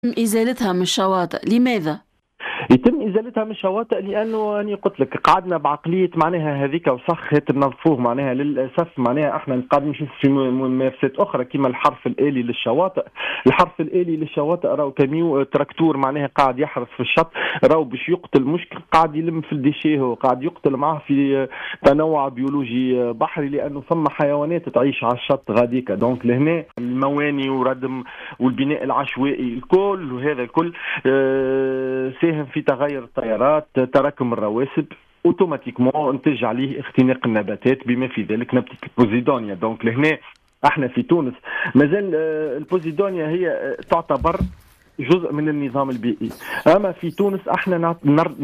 إزالتها من الشواطئ، لماذا؟ يتم ازالتها من الشواطئ لانه اني قلت لك قعدنا بعقليه معناها هذيك وسخ نظفوه. معناها للاسف معناها احنا قاعدين نشوف في ممارسات اخرى كما الحرف الالي للشواطئ. الحرف الالي للشواطئ راهو كاميو تراكتور معناها قاعد يحرس في الشط، راهو باش يقتل مش قاعد يلم في الديشيه، قاعد يقتل معه في تنوع بيولوجي بحري، لانه ثم حيوانات تعيش على الشط غاديكا. دونك لهنا المواني وردم والبناء العشوائي الكل وهذا الكل ساهم في تغير التيارات، تراكم الرواسب، اوتوماتيكمون انتج عليه اختناق النباتات بما في ذلك نبتة البوزيدونيا. دونك لهنا احنا في تونس مازال البوزيدونيا هي تعتبر جزء من النظام البيئي، اما في تونس احنا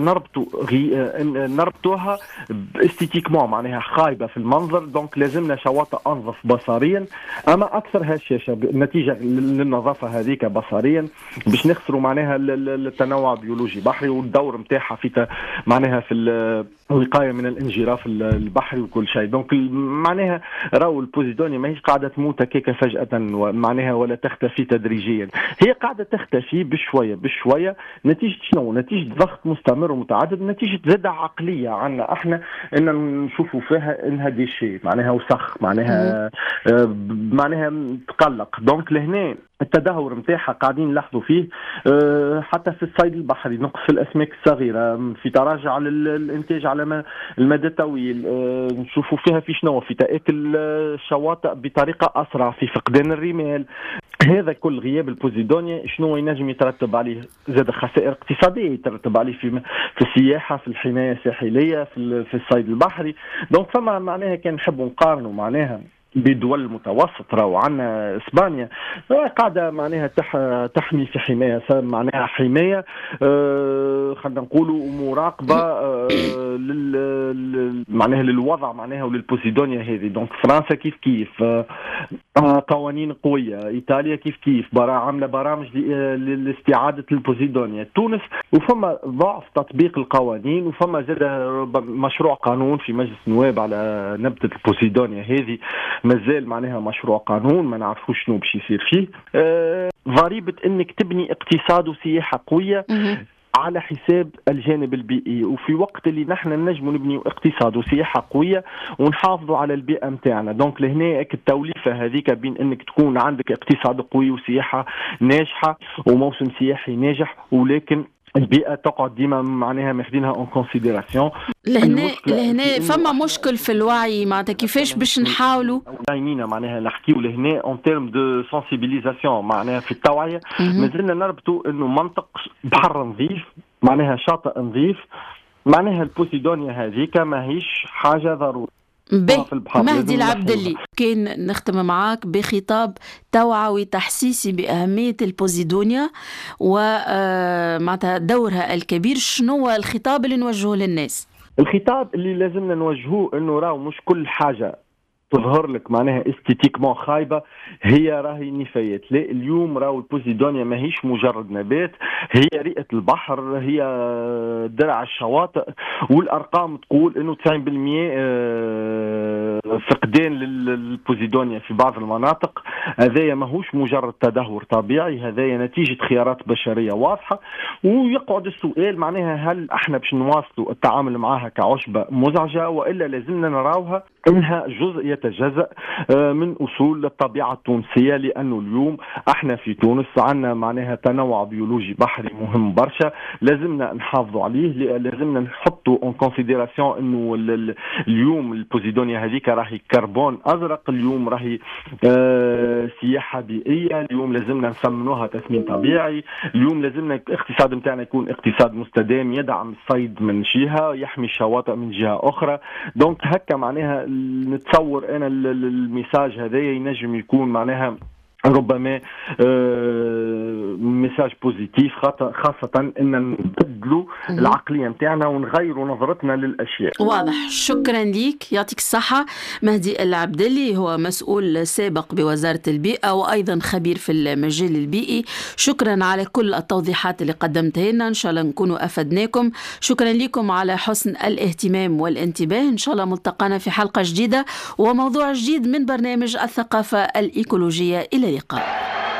نربطوها استيتيكمون معناها خايبه في المنظر. دونك لازمنا شواطئ انظف بصريا، اما اكثر هشاشه نتيجه للنظافه هذيك بصريا باش نخسروا معناها التنوع البيولوجي البحري والدور نتاعها في معناها في الوقايه من الانجراف البحري وكل شيء. دونك معناها راهو البوزيدونيا ماهيش قاعده تموت هكاك فجاه معناها ولا تختفي تدريجيا، هي قاعده تختفي بشويه بشويه نتيجه شنو؟ نتيجه ضغط مستمر ومتعدد، نتيجه زادة عقليه عنا احنا ان نشوفوا فيها انها ديشي معناها وسخ معناها معناها تقلق. دونك لهنا التدهور نتاعها قاعدين نلاحظوا فيه حتى في الصيد البحري، نقص في الاسماك الصغيره، في تراجع على الانتاج على المدى الطويل، نشوفوا فيها في شنو؟ في تآكل الشواطئ بطريقه اسرع، في فقدان الرمال. هذا كل غياب البوزيدونيا شنو ينجم يترتب عليه؟ زاد خسائر اقتصاديه يترتب عليه في السياحه، في الحمايه الساحليه، في الصيد البحري. دونك فما معناها كان نحبوا نقارنوا معناها بدول المتوسط، راهو عندنا اسبانيا قاعده معناها تحمي في حمايه معناها حمايه خلينا نقولوا مراقبه معناها للوضع معناها وللبوسيدونيا هذه. دونك فرنسا كيف قوانين قويه، ايطاليا كيف عامله برامج لاستعاده البوسيدونيا. تونس وفما ضعف تطبيق القوانين، وفما زاد مشروع قانون في مجلس النواب على نبته البوسيدونيا هذه، مازال معناها مشروع قانون ما نعرفوش شنو باش يصير فيه. ضريبه انك تبني اقتصاد وسياحه قويه على حساب الجانب البيئي، وفي وقت اللي نحن نجم نبني اقتصاد وسياحه قويه ونحافظوا على البيئه نتاعنا. دونك لهنا التوليفه هذيك بين انك تكون عندك اقتصاد قوي وسياحه ناجحه وموسم سياحي ناجح، ولكن البيئه تقعد ديما معناها ماخذينها اون كونسيديراسيون. لهنا فما مشكل في الوعي معناتها كيفاش باش نحاولوا دايمين معناها نحكيو لهنا اون تيرم دو سنسيبيليزاسيون معناها في التوعيه. مازلنا نربطوا انه منطق بحر نظيف معناها شاطئ نظيف معناها البوسيدونيا هذيك ماهيش حاجه ضروريه. مهدي العبدلي، كان نختم معاك بخطاب توعوي تحسيسي بأهمية البوزيدونيا ومعناتها دورها الكبير. شنو الخطاب اللي نوجهه للناس؟ الخطاب اللي لازمنا نوجهه انه راهو مش كل حاجه تظهر لك معناها استيتيكمون خايبه هي راهي نفايات. لا، اليوم راهو البوسيدونيا ماهيش مجرد نبات، هي رئه البحر، هي درع الشواطئ، والارقام تقول انه 90% فقدان للبوسيدونيا في بعض المناطق. هذايا ماهوش مجرد تدهور طبيعي، هذايا نتيجه خيارات بشريه واضحه. ويقعد السؤال معناها هل احنا باش نواصلوا التعامل معها كعشبه مزعجه، والا لازمنا نراوها انها جزء يتجزأ من اصول الطبيعه التونسيه؟ لانه اليوم احنا في تونس عندنا معناها تنوع بيولوجي بحري مهم برشا، لازمنا نحافظوا عليه، لازمنا نحطوا اون كونسيديراسيون انه اليوم البوسيدونيا هذيك راهي كربون ازرق، اليوم راهي سياحه بيئيه، اليوم لازمنا نسمنوها تسمين طبيعي، اليوم لازمنا الاقتصاد نتاعنا يكون اقتصاد مستدام يدعم الصيد من جهه، يحمي الشواطئ من جهه اخرى. دونك هكا معناها نتصور انا الميساج هذا ينجم يكون معناها ربما ميساج بوزيتيف، خاصة ان نبدلوا العقلية نتاعنا ونغيروا نظرتنا للأشياء. واضح. شكرا ليك، يعطيك الصحة. مهدي العبدلي هو مسؤول سابق بوزارة البيئة وأيضا خبير في المجال البيئي. شكرا على كل التوضيحات اللي قدمتها لنا، إن شاء الله نكونوا أفدناكم. شكرا لكم على حسن الاهتمام والانتباه. إن شاء الله ملتقانا في حلقة جديدة وموضوع جديد من برنامج الثقافة الإيكولوجية. إلى اللقاء.